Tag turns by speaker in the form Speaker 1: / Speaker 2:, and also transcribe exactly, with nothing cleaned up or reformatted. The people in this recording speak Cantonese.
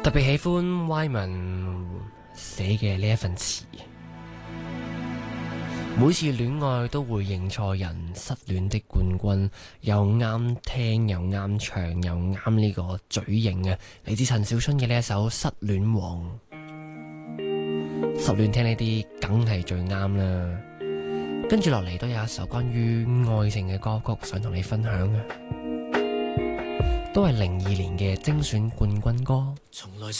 Speaker 1: 特別喜歡 Wyman 寫嘅呢一份詞。每次戀愛都會認錯人，失戀的冠軍又啱聽又啱唱又啱呢個嘴型啊！嚟自陳小春嘅呢一首《失戀王》，失戀聽呢啲梗係最啱啦。跟住落嚟都有一首關於愛情嘅歌曲想同你分享啊，都係零二年嘅精選冠軍歌。
Speaker 2: 從來